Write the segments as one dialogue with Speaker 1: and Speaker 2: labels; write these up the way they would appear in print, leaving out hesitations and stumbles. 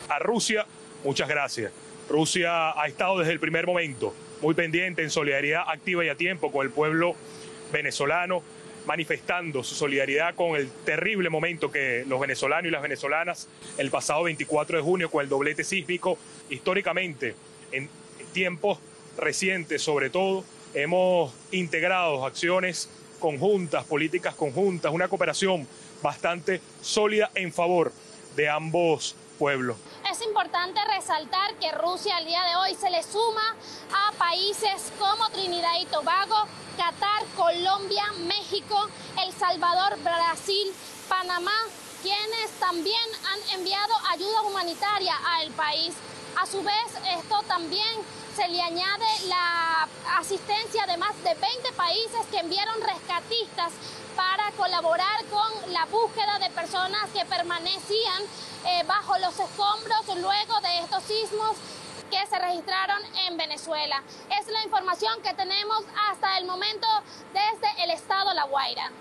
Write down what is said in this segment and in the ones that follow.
Speaker 1: A Rusia, muchas gracias. Rusia ha estado desde el primer momento muy pendiente, en solidaridad activa y a tiempo con el pueblo venezolano, manifestando su solidaridad con el terrible momento que los venezolanos y las venezolanas el pasado 24 de junio con el doblete sísmico, históricamente, en tiempos recientes sobre todo, hemos integrado acciones conjuntas, políticas conjuntas, una cooperación bastante sólida en favor de ambos pueblos.
Speaker 2: Es importante resaltar que Rusia al día de hoy se le suma a países como Trinidad y Tobago, Qatar, Colombia, México, El Salvador, Brasil, Panamá, quienes también han enviado ayuda humanitaria al país. A su vez, esto también se le añade la asistencia de más de 20 países que enviaron rescatistas para colaborar con la búsqueda de personas que permanecían bajo los escombros luego de estos sismos que se registraron en Venezuela. Es la información que tenemos hasta el momento desde el estado La Guaira.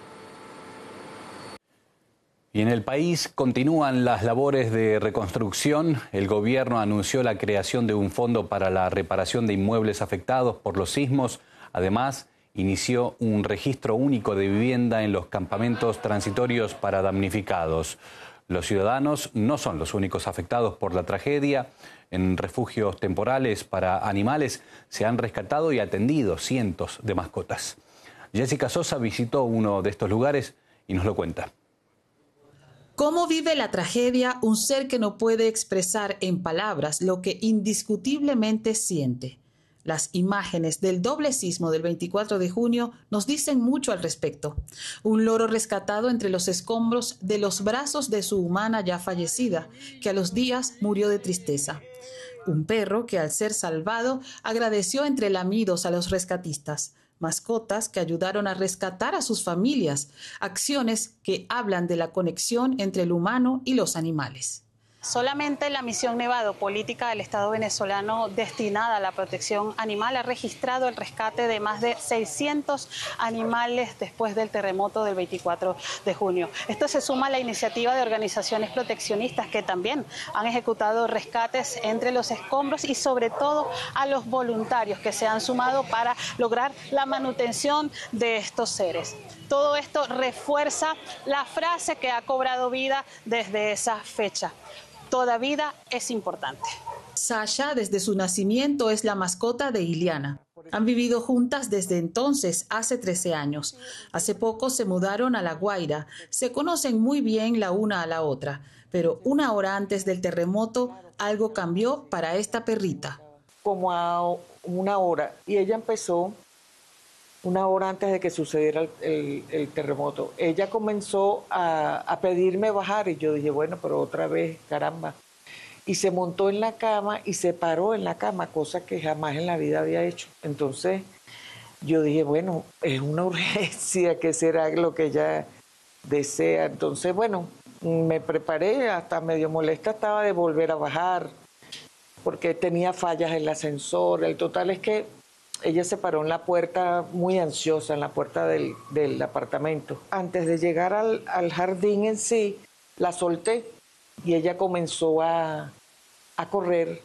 Speaker 3: Y en el país continúan las labores de reconstrucción. El gobierno anunció la creación de un fondo para la reparación de inmuebles afectados por los sismos. Además, inició un registro único de vivienda en los campamentos transitorios para damnificados. Los ciudadanos no son los únicos afectados por la tragedia. En refugios temporales para animales se han rescatado y atendido cientos de mascotas. Jessica Sosa visitó uno de estos lugares y nos lo cuenta.
Speaker 4: ¿Cómo vive la tragedia un ser que no puede expresar en palabras lo que indiscutiblemente siente? Las imágenes del doble sismo del 24 de junio nos dicen mucho al respecto. Un loro rescatado entre los escombros de los brazos de su humana ya fallecida, que a los días murió de tristeza. Un perro que al ser salvado agradeció entre lamidos a los rescatistas. Mascotas que ayudaron a rescatar a sus familias, acciones que hablan de la conexión entre el humano y los animales.
Speaker 5: Solamente la Misión Nevado, política del Estado venezolano destinada a la protección animal, ha registrado el rescate de más de 600 animales después del terremoto del 24 de junio. Esto se suma a la iniciativa de organizaciones proteccionistas que también han ejecutado rescates entre los escombros y sobre todo a los voluntarios que se han sumado para lograr la manutención de estos seres. Todo esto refuerza la frase que ha cobrado vida desde esa fecha. Toda vida es importante.
Speaker 4: Sasha, desde su nacimiento, es la mascota de Iliana. Han vivido juntas desde entonces, hace 13 años. Hace poco se mudaron a La Guaira. Se conocen muy bien la una a la otra. Pero una hora antes del terremoto, algo cambió para esta perrita.
Speaker 6: Como a una hora. Y ella empezó una hora antes de que sucediera el terremoto. Ella comenzó a pedirme bajar y yo dije, bueno, pero otra vez, caramba. Y se montó en la cama y se paró en la cama, cosa que jamás en la vida había hecho. Entonces yo dije, bueno, es una urgencia, ¿qué será lo que ella desea? Entonces, bueno, me preparé, hasta medio molesta estaba de volver a bajar, porque tenía fallas en el ascensor. El total es que ella se paró en la puerta, muy ansiosa, en la puerta del apartamento. Antes de llegar al jardín en sí, la solté y ella comenzó a correr,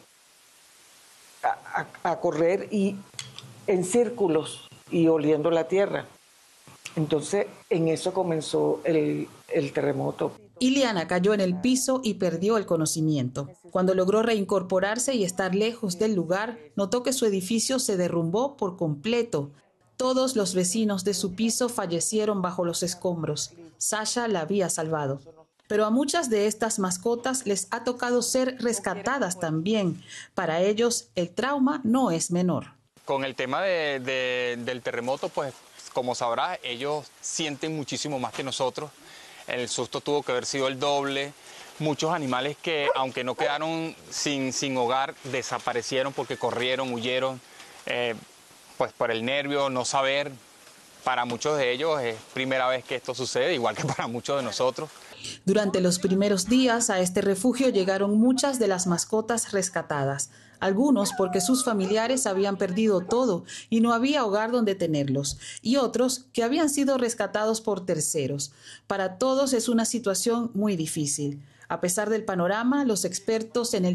Speaker 6: a correr y en círculos y oliendo la tierra. Entonces, en eso comenzó el terremoto.
Speaker 4: Iliana cayó en el piso y perdió el conocimiento. Cuando logró reincorporarse y estar lejos del lugar, notó que su edificio se derrumbó por completo. Todos los vecinos de su piso fallecieron bajo los escombros. Sasha la había salvado. Pero a muchas de estas mascotas les ha tocado ser rescatadas también. Para ellos, el trauma no es menor.
Speaker 7: Con el tema del terremoto, pues, como sabrás, ellos sienten muchísimo más que nosotros. El susto tuvo que haber sido el doble. Muchos animales que, aunque no quedaron sin hogar, desaparecieron porque corrieron, huyeron, pues por el nervio, no saber. Para muchos de ellos es primera vez que esto sucede, igual que para muchos de nosotros.
Speaker 4: Durante los primeros días a este refugio llegaron muchas de las mascotas rescatadas. Algunos porque sus familiares habían perdido todo y no había hogar donde tenerlos, y otros que habían sido rescatados por terceros. Para todos es una situación muy difícil. A pesar del panorama, los expertos en el